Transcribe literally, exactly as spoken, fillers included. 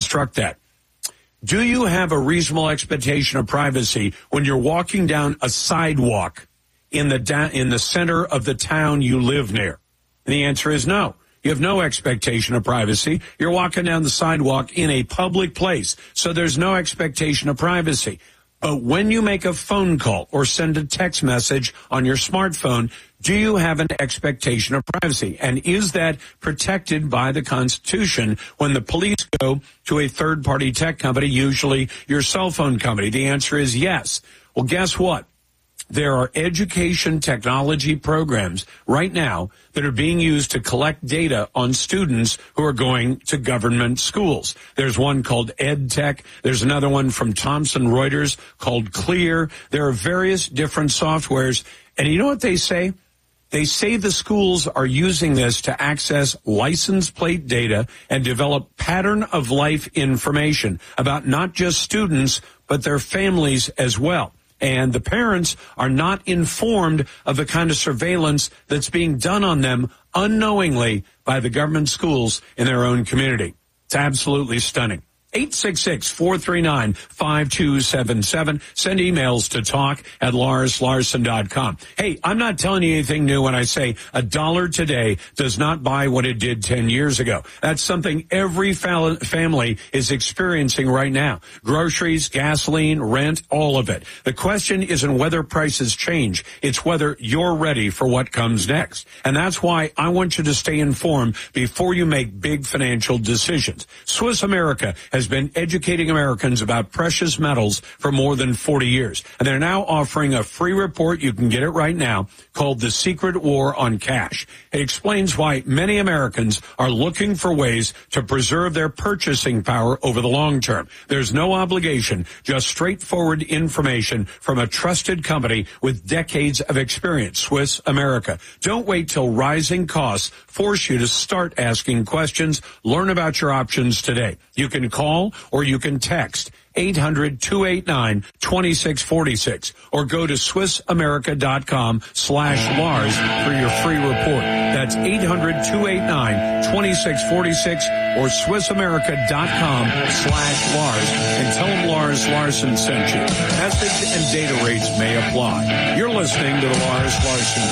construct that. Do you have a reasonable expectation of privacy when you're walking down a sidewalk in the da- in the center of the town you live near? And the answer is no. You have no expectation of privacy. You're walking down the sidewalk in a public place, so there's no expectation of privacy. But when you make a phone call or send a text message on your smartphone, do you have an expectation of privacy? And is that protected by the Constitution when the police go to a third-party tech company, usually your cell phone company? The answer is yes. Well, guess what? There are education technology programs right now that are being used to collect data on students who are going to government schools. There's one called EdTech. There's another one from Thomson Reuters called Clear. There are various different softwares. And you know what they say? They say the schools are using this to access license plate data and develop pattern of life information about not just students, but their families as well. And the parents are not informed of the kind of surveillance that's being done on them unknowingly by the government schools in their own community. It's absolutely stunning. eight six six, four three nine, five two seven seven. Send emails to talk at Lars Larson dot com. Hey, I'm not telling you anything new when I say a dollar today does not buy what it did ten years ago. That's something every family is experiencing right now. Groceries, gasoline, rent, all of it. The question isn't whether prices change. It's whether you're ready for what comes next. And that's why I want you to stay informed before you make big financial decisions. Swiss America has has been educating Americans about precious metals for more than forty years. And they're now offering a free report. You can get it right now called The Secret War on Cash. It explains why many Americans are looking for ways to preserve their purchasing power over the long term. There's no obligation, just straightforward information from a trusted company with decades of experience, Swiss America. Don't wait till rising costs force you to start asking questions. Learn about your options today. You can call or you can text eight hundred, two eight nine, two six four six or go to Swiss America dot com slash Lars for your free report. That's eight hundred, two eight nine, two six four six or Swiss America dot com slash Lars and tell them Lars Larson sent you. Message and data rates may apply. You're listening to the Lars Larson